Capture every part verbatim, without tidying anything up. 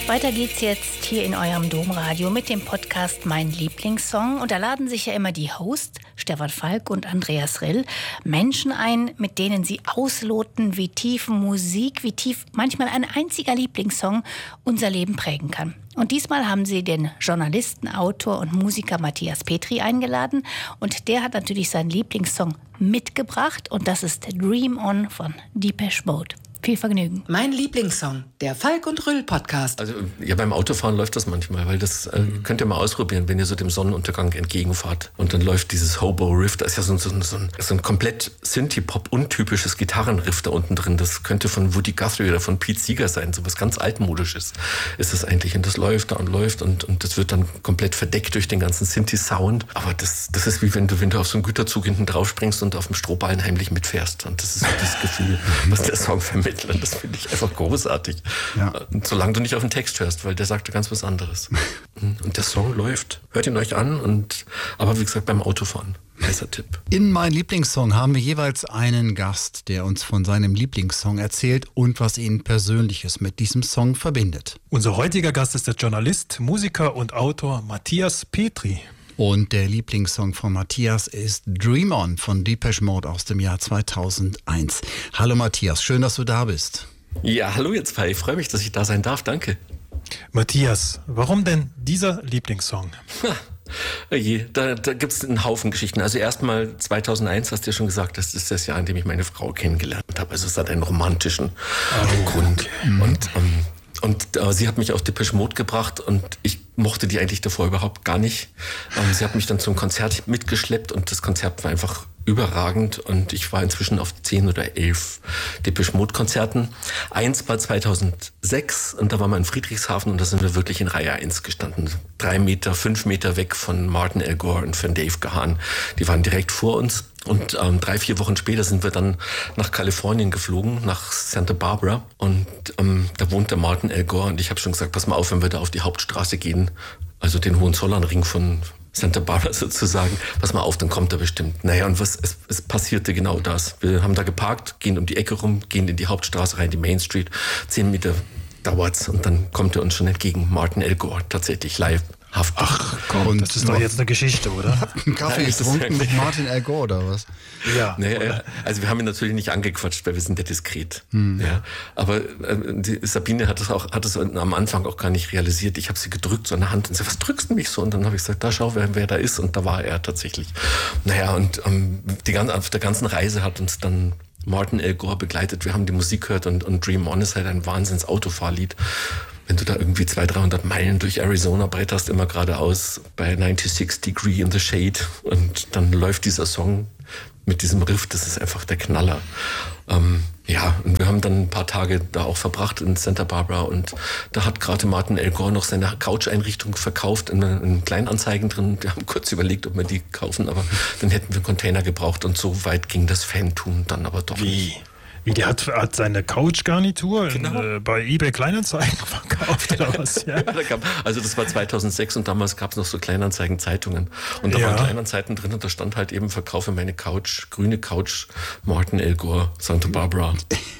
Weiter geht's jetzt hier in eurem Domradio mit dem Podcast Mein Lieblingssong. Und da laden sich ja immer die Hosts, Stefan Falk und Andreas Rill, Menschen ein, mit denen sie ausloten, wie tief Musik, wie tief manchmal ein einziger Lieblingssong unser Leben prägen kann. Und diesmal haben sie den Journalisten, Autor und Musiker Matthias Petri eingeladen. Und der hat natürlich seinen Lieblingssong mitgebracht. Und das ist Dream On von Depeche Mode. Viel Vergnügen. Mein Lieblingssong, der Falk und Rüll Podcast. Also ja, beim Autofahren läuft das manchmal, weil das äh, könnt ihr mal ausprobieren, wenn ihr so dem Sonnenuntergang entgegenfahrt. Und dann läuft dieses Hobo-Riff, da ist ja so, so, so, ein, so ein komplett Synthie-Pop-untypisches Gitarrenriff da unten drin. Das könnte von Woody Guthrie oder von Pete Seeger sein, so was ganz altmodisches ist das eigentlich. Und das läuft da und läuft und, und das wird dann komplett verdeckt durch den ganzen Synthie-Sound. Aber das, das ist wie wenn du, wenn du auf so einen Güterzug hinten drauf springst und auf dem Strohballen heimlich mitfährst. Und das ist so das Gefühl, was der Song vermittelt. Das finde ich einfach großartig. Ja. Solange du nicht auf den Text hörst, weil der sagt ja ganz was anderes. Und der Song läuft. Hört ihn euch an. Und, aber wie gesagt, beim Autofahren. Heißer Tipp. In Mein Lieblingssong haben wir jeweils einen Gast, der uns von seinem Lieblingssong erzählt und was ihn Persönliches mit diesem Song verbindet. Unser heutiger Gast ist der Journalist, Musiker und Autor Matthias Petri. Und der Lieblingssong von Matthias ist Dream On von Depeche Mode aus dem Jahr zweitausendeins. Hallo Matthias, schön, dass du da bist. Ja, hallo jetzt, Pai. Ich freue mich, dass ich da sein darf. Danke. Matthias, warum denn dieser Lieblingssong? Ha. Oh je, da, da gibt es einen Haufen Geschichten. Also erstmal zweitausendeins, hast du ja schon gesagt, das ist das Jahr, in dem ich meine Frau kennengelernt habe. Also es hat einen romantischen oh, Grund. Okay. Und ähm, Und äh, sie hat mich auf Depeche Mode gebracht und ich mochte die eigentlich davor überhaupt gar nicht. Ähm, sie hat mich dann zum Konzert mitgeschleppt und das Konzert war einfach überragend und ich war inzwischen auf zehn oder elf Depeche Mode Konzerten. Eins war zweitausendsechs und da waren wir in Friedrichshafen und da sind wir wirklich in Reihe eins gestanden. Drei Meter, fünf Meter weg von Martin Al Gore und von Dave Gahan. Die waren direkt vor uns. Und ähm, drei, vier Wochen später sind wir dann nach Kalifornien geflogen, nach Santa Barbara. Und ähm, da wohnt der Martin Al Gore. Und ich habe schon gesagt, pass mal auf, wenn wir da auf die Hauptstraße gehen, also den Hohenzollernring von Santa Barbara sozusagen, pass mal auf, dann kommt er bestimmt. Naja, und was es, es passierte genau das. Wir haben da geparkt, gehen um die Ecke rum, gehen in die Hauptstraße rein, die Main Street. Zehn Meter dauert's und dann kommt er uns schon entgegen. Martin Al Gore, tatsächlich live. Haftig. Ach komm, das ist doch jetzt eine Geschichte, oder? Einen Kaffee getrunken mit Martin Al Gore oder was? Ja. Nee, also wir haben ihn natürlich nicht angequatscht, weil wir sind ja diskret. Hm. Ja. Aber äh, die Sabine hat es auch, hat es am Anfang auch gar nicht realisiert. Ich habe sie gedrückt so in der Hand und sie, was drückst du mich so? Und dann habe ich gesagt, da schau, wer, wer da ist. Und da war er tatsächlich. Naja, und ähm, die ganze, auf der ganzen Reise hat uns dann Martin Al Gore begleitet. Wir haben die Musik gehört und, und Dream On ist halt ein Wahnsinns-Autofahrlied. Wenn du da irgendwie zweihundert, dreihundert Meilen durch Arizona bretterst, immer geradeaus bei sechsundneunzig Degree in the Shade und dann läuft dieser Song mit diesem Riff, das ist einfach der Knaller. Ähm, ja, und wir haben dann ein paar Tage da auch verbracht in Santa Barbara und da hat gerade Martin Al Gore noch seine Couch-Einrichtung verkauft in, in Kleinanzeigen drin. Wir haben kurz überlegt, ob wir die kaufen, aber dann hätten wir einen Container gebraucht und so weit ging das Fantum dann aber doch Wie? nicht. Wie, der hat, hat seine Couch-Garnitur genau. in, äh, bei eBay Kleinanzeigen verkauft oder was? Ja. Also das war zweitausendsechs und damals gab es noch so Kleinanzeigen-Zeitungen. Und da ja. waren Kleinanzeigen drin und da stand halt eben, verkaufe meine Couch, grüne Couch, Martin Al Gore, Santa Barbara.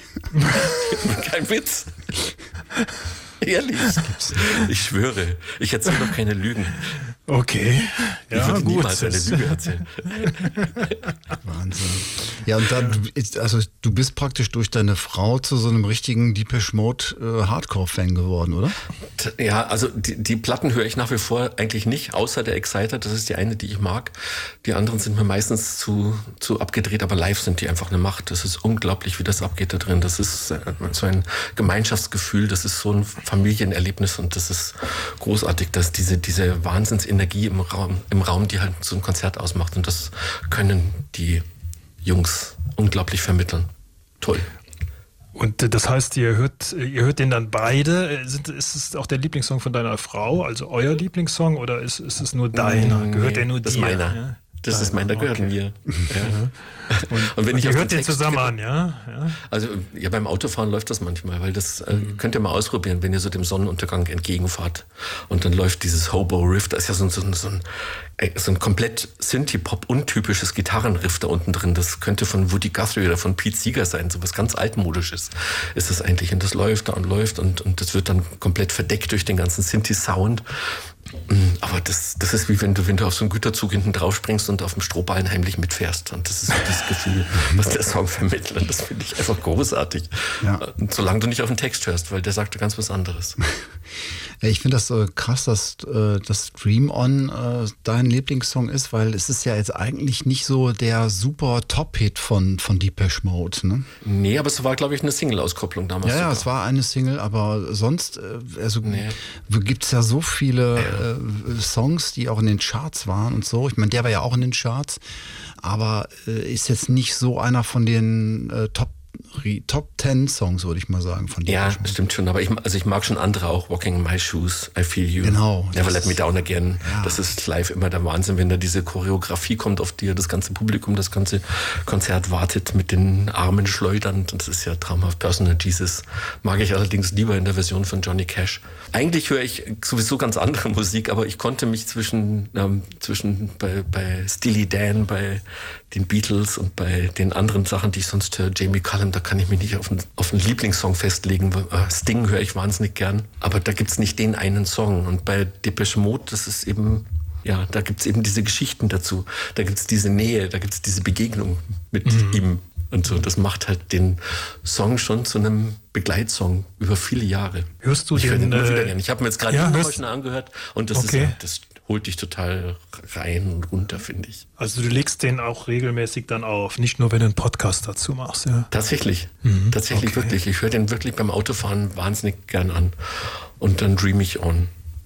Kein Witz. Ehrlich. Ich schwöre, ich erzähle doch keine Lügen. Okay. Ich ja, würde gut. niemals eine Lüge erzählen. Wahnsinn. Ja, und dann, also du bist praktisch durch deine Frau zu so einem richtigen Depeche Mode äh, Hardcore-Fan geworden, oder? Ja, also die, die Platten höre ich nach wie vor eigentlich nicht, außer der Exciter, das ist die eine, die ich mag. Die anderen sind mir meistens zu, zu abgedreht, aber live sind die einfach eine Macht. Das ist unglaublich, wie das abgeht da drin. Das ist so ein Gemeinschaftsgefühl, das ist so ein Familienerlebnis und das ist großartig, dass diese, diese Wahnsinnsenergie im Raum, im Raum, die halt so ein Konzert ausmacht und das können die Jungs unglaublich vermitteln. Toll. Und das heißt, ihr hört, ihr hört den dann beide. Ist es auch der Lieblingssong von deiner Frau, also euer Lieblingssong, oder ist, ist es nur deiner? Nee, Gehört der nur das dir? Das ist meiner. Ja? Das ist mein, da gehört mir. Ja. Und, und wenn und ich ihr hört den zusammen an, ja? ja? Also ja, beim Autofahren läuft das manchmal, weil das äh, mhm. könnt ihr mal ausprobieren, wenn ihr so dem Sonnenuntergang entgegenfahrt und dann läuft dieses Hobo-Riff, da ist ja so, so, so, ein, so ein komplett Synthie-Pop-untypisches Gitarrenriff da unten drin. Das könnte von Woody Guthrie oder von Pete Seeger sein, so was ganz altmodisches ist das eigentlich. Und das läuft da und läuft und, und das wird dann komplett verdeckt durch den ganzen Synthie-Sound. Aber das, das ist wie wenn du, wenn du auf so einen Güterzug hinten drauf springst und auf dem Strohballen heimlich mitfährst. Und das ist so das Gefühl, was der Song vermittelt. Und das finde ich einfach großartig. Ja. Und solange du nicht auf den Text hörst, weil der sagt ganz was anderes. Ich finde das so krass, dass äh, das Dream On äh, dein Lieblingssong ist, weil es ist ja jetzt eigentlich nicht so der super Top-Hit von, von Depeche Mode, ne? Nee, aber es war, glaube ich, eine Single-Auskopplung damals. Ja, ja, es war eine Single, aber sonst äh, also nee. gibt es ja so viele ja. äh, Songs, die auch in den Charts waren und so. Ich meine, der war ja auch in den Charts, aber äh, ist jetzt nicht so einer von den äh, Top Top Ten Songs, würde ich mal sagen. Von ja, stimmt schon. Aber ich, also ich mag schon andere auch. Walking in My Shoes, I Feel You. Genau. Never Let Me Down Again. Ja. Das ist live immer der Wahnsinn, wenn da diese Choreografie kommt, auf die das ganze Publikum, das ganze Konzert wartet mit den Armen schleudernd. Das ist ja traumhaft. Personal Jesus mag ich allerdings lieber in der Version von Johnny Cash. Eigentlich höre ich sowieso ganz andere Musik, aber ich konnte mich zwischen, ähm, zwischen bei, bei Steely Dan, bei den Beatles und bei den anderen Sachen, die ich sonst höre, Jamie Cullum, da kann ich mich nicht auf einen, auf einen Lieblingssong festlegen. Sting höre ich wahnsinnig gern, aber da gibt's nicht den einen Song. Und bei Depeche Mode, das ist eben, ja, da gibt's eben diese Geschichten dazu. Da gibt's diese Nähe, da gibt's diese Begegnung mit mhm. ihm. Und so, das macht halt den Song schon zu einem Begleitsong über viele Jahre. Hörst du ich den? den äh, wieder gern. Ich habe mir jetzt gerade ja, hörst... angehört und das okay. ist das holt dich total rein und runter, finde ich. Also du legst den auch regelmäßig dann auf, nicht nur wenn du einen Podcast dazu machst, ja? Tatsächlich, mhm. tatsächlich okay. wirklich. Ich höre den wirklich beim Autofahren wahnsinnig gern an und dann dream ich on.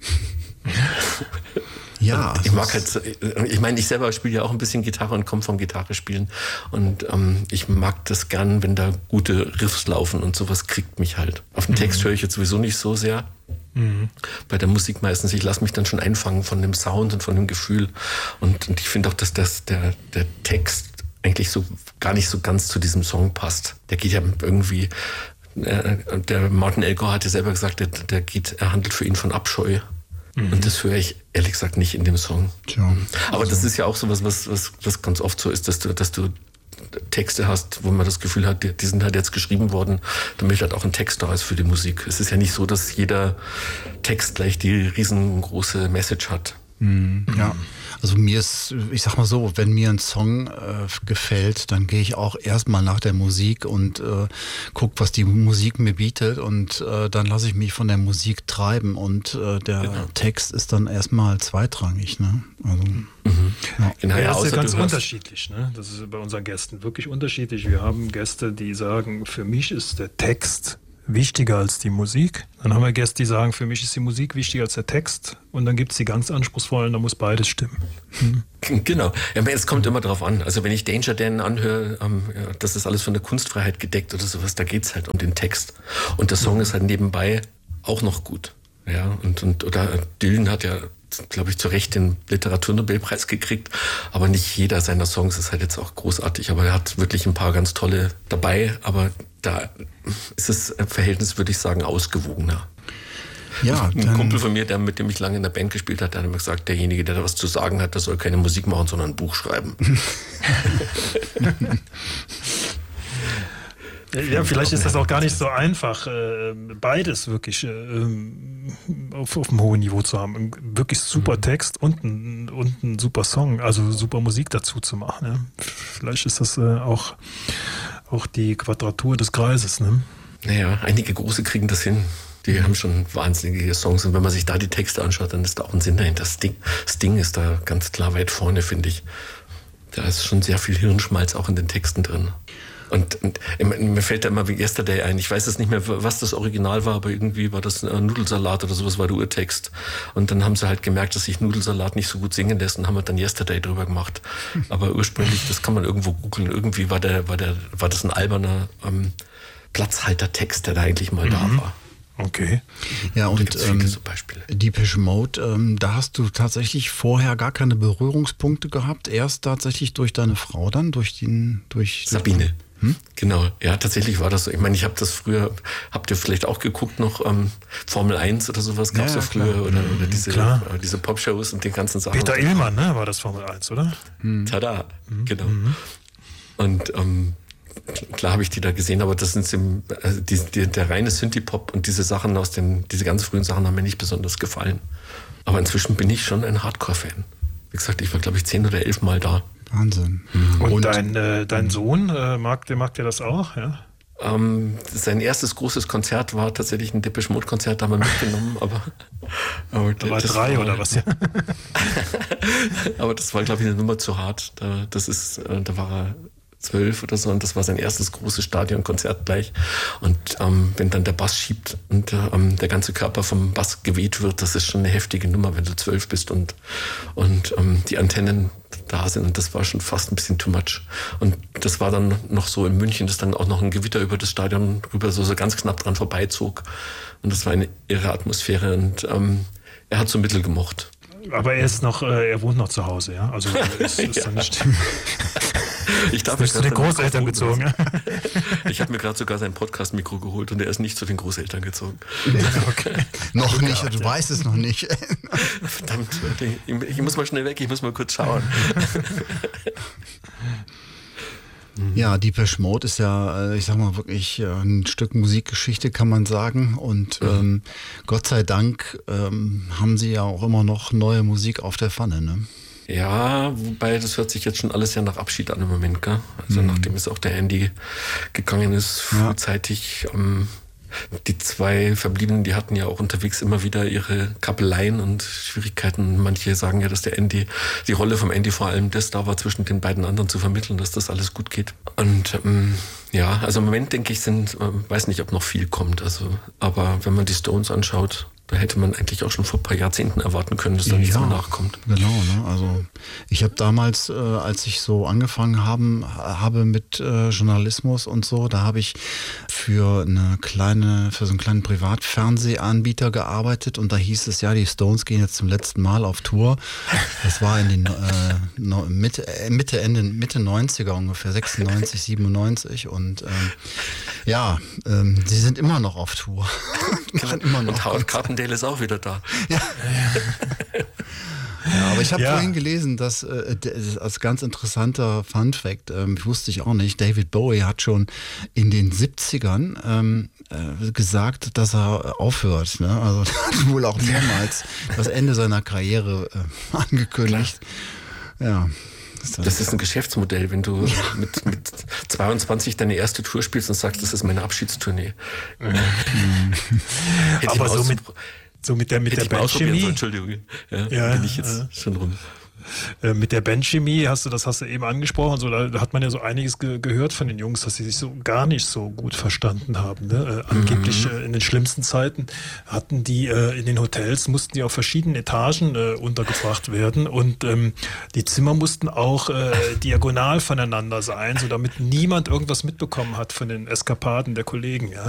Ja, ich mag halt, ich meine, ich selber spiele ja auch ein bisschen Gitarre und komme vom Gitarre spielen und ähm, ich mag das gern, wenn da gute Riffs laufen und sowas kriegt mich halt. Auf den Text mhm. höre ich jetzt sowieso nicht so sehr. Mhm. Bei der Musik meistens, ich lasse mich dann schon einfangen von dem Sound und von dem Gefühl und, und ich finde auch, dass das, der, der Text eigentlich so gar nicht so ganz zu diesem Song passt. Der geht ja irgendwie, äh, der Martin Elgor hat ja selber gesagt, der, der geht, er handelt für ihn von Abscheu. Mhm. Und das höre ich ehrlich gesagt nicht in dem Song. Tja, aber also. Das ist ja auch so was, was, was, was ganz oft so ist, dass du, dass du Texte hast, wo man das Gefühl hat, die, die sind halt jetzt geschrieben worden, damit halt auch ein Text da ist für die Musik. Es ist ja nicht so, dass jeder Text gleich die riesengroße Message hat. Mhm. Ja, also mir ist, ich sag mal so, wenn mir ein Song äh, gefällt, dann gehe ich auch erstmal nach der Musik und äh, gucke, was die Musik mir bietet und äh, dann lasse ich mich von der Musik treiben und äh, der genau. Text ist dann erstmal zweitrangig. Ne? Also, mhm. ja. Genau, ja, das ist ja ganz unterschiedlich. Ne? Das ist bei unseren Gästen wirklich unterschiedlich. Wir haben Gäste, die sagen, für mich ist der Text wichtiger als die Musik. Dann haben wir Gäste, die sagen, für mich ist die Musik wichtiger als der Text. Und dann gibt es die ganz anspruchsvollen, da muss beides stimmen. Hm. Genau. Ja, es kommt immer drauf an. Also wenn ich Danger Dan anhöre, ähm, ja, das ist alles von der Kunstfreiheit gedeckt oder sowas, da geht es halt um den Text. Und der Song ist halt nebenbei auch noch gut. Ja, und, und oder Dylan hat ja, glaube ich, zu Recht den Literaturnobelpreis gekriegt. Aber nicht jeder seiner Songs ist halt jetzt auch großartig. Aber er hat wirklich ein paar ganz tolle dabei. Aber da ist das Verhältnis, würde ich sagen, ausgewogener. Ja, ein Kumpel von mir, der mit dem ich lange in der Band gespielt hat, der hat immer gesagt, derjenige, der da was zu sagen hat, der soll keine Musik machen, sondern ein Buch schreiben. Ja, vielleicht ist das auch gar nicht so einfach, beides wirklich auf, auf einem hohen Niveau zu haben. Ein wirklich super Text und ein, und ein super Song, also super Musik dazu zu machen. Ja. Vielleicht ist das auch, auch die Quadratur des Kreises. Ne? Naja, einige Große kriegen das hin. Die haben schon wahnsinnige Songs. Und wenn man sich da die Texte anschaut, dann ist da auch ein Sinn dahinter. Sting, Sting ist da ganz klar weit vorne, finde ich. Da ist schon sehr viel Hirnschmalz auch in den Texten drin. Und, und mir fällt da immer wie Yesterday ein. Ich weiß jetzt nicht mehr, was das Original war, aber irgendwie war das ein Nudelsalat oder sowas, war der Urtext. Und dann haben sie halt gemerkt, dass sich Nudelsalat nicht so gut singen lässt und haben halt dann Yesterday drüber gemacht. Aber ursprünglich, das kann man irgendwo googeln, irgendwie war der, war der, war das ein alberner ähm, Platzhaltertext, der da eigentlich mal mhm. da war. Okay. Ja, und Da ähm, so Beispiele. Depeche Mode, ähm, da hast du tatsächlich vorher gar keine Berührungspunkte gehabt, erst tatsächlich durch deine Frau dann, durch den, durch Sabine. Hm? Genau, ja, tatsächlich war das so. Ich meine, ich habe das früher, habt ihr vielleicht auch geguckt noch, ähm, Formel eins oder sowas gab es ja, ja früher, klar. oder, oder diese, äh, diese Popshows und die ganzen Sachen. Peter Illmann, ne, war das Formel eins, oder? Hm. Tada, mhm. genau. Mhm. Und ähm, klar habe ich die da gesehen, aber das sind also die, die, der reine Synthie-Pop und diese Sachen aus den, diese ganz frühen Sachen haben mir nicht besonders gefallen. Aber inzwischen bin ich schon ein Hardcore-Fan. Wie gesagt, ich war, glaube ich, zehn oder elf Mal da. Wahnsinn. Mhm. Und, und dein, äh, dein Sohn, äh, mag, der mag dir das auch, ja? Ähm, sein erstes großes Konzert war tatsächlich ein Depeche Mode Konzert, da haben wir mitgenommen, aber, aber da war drei war, oder was, ja? Aber das war, glaube ich, eine Nummer zu hart. Da, das ist, da war er zwölf oder so und das war sein erstes großes Stadionkonzert gleich. Und ähm, wenn dann der Bass schiebt und ähm, der ganze Körper vom Bass geweht wird, das ist schon eine heftige Nummer, wenn du zwölf bist und, und ähm, die Antennen da sind. Und das war schon fast ein bisschen too much. Und das war dann noch so in München, dass dann auch noch ein Gewitter über das Stadion rüber so, so ganz knapp dran vorbeizog. Und das war eine irre Atmosphäre und ähm, er hat so mittel gemocht. Aber er ist noch, äh, er wohnt noch zu Hause, ja? Also ist, ist ja. dann nicht... Ich darf bist zu den Großeltern gezogen. Ja? Ich habe mir gerade sogar sein Podcast-Mikro geholt und er ist nicht zu den Großeltern gezogen. Okay. Noch nicht, du weißt es noch nicht. Verdammt, ich, ich muss mal schnell weg, ich muss mal kurz schauen. Ja, Depeche Mode ist ja, ich sag mal wirklich ein Stück Musikgeschichte, kann man sagen. Und mhm. ähm, Gott sei Dank ähm, haben sie ja auch immer noch neue Musik auf der Pfanne, ne? Ja, wobei das hört sich jetzt schon alles ja nach Abschied an im Moment, gell? Also mhm. nachdem es auch der Andy gegangen ist, frühzeitig. Ja. Ähm, die zwei Verbliebenen, die hatten ja auch unterwegs immer wieder ihre Kappeleien und Schwierigkeiten. Manche sagen ja, dass der Andy, die Rolle vom Andy vor allem das da war, zwischen den beiden anderen zu vermitteln, dass das alles gut geht. Und ähm, ja, also im Moment denke ich, sind, äh, weiß nicht, ob noch viel kommt. Also, aber wenn man die Stones anschaut, da hätte man eigentlich auch schon vor ein paar Jahrzehnten erwarten können, dass da nichts mehr nachkommt. Genau, ne? Also ich habe damals, äh, als ich so angefangen haben, habe mit äh, Journalismus und so, da habe ich für eine kleine, für so einen kleinen Privatfernsehanbieter gearbeitet und da hieß es ja, die Stones gehen jetzt zum letzten Mal auf Tour. Das war in den äh, no, Mitte, Mitte, Ende, Mitte neunziger ungefähr, sechsundneunzig, siebenundneunzig und ähm, ja, ähm, sie sind immer noch auf Tour. Machen immer noch und Carpendale ist auch wieder da. Ja, ja aber ich habe ja. vorhin gelesen, dass äh, als ganz interessanter Funfact, ähm, wusste ich auch nicht, David Bowie hat schon in den siebzigern ähm, äh, gesagt, dass er aufhört. Ne? Also hat wohl auch mehrmals das Ende seiner Karriere äh, angekündigt. Klar. Ja. Das ist ein Geschäftsmodell, wenn du ja. mit, mit zweiundzwanzig deine erste Tour spielst und sagst, das ist meine Abschiedstournee. Ja. Aber so mit, so mit der, mit der Bandchemie. Entschuldigung, ja, ja, bin ich jetzt äh, schon rum. Mit der Bandchemie hast du, das hast du eben angesprochen, so, da hat man ja so einiges ge- gehört von den Jungs, dass sie sich so gar nicht so gut verstanden haben. Ne? Äh, angeblich äh, in den schlimmsten Zeiten hatten die äh, in den Hotels, mussten die auf verschiedenen Etagen äh, untergebracht werden und ähm, die Zimmer mussten auch äh, diagonal voneinander sein, so damit niemand irgendwas mitbekommen hat von den Eskapaden der Kollegen. Ja?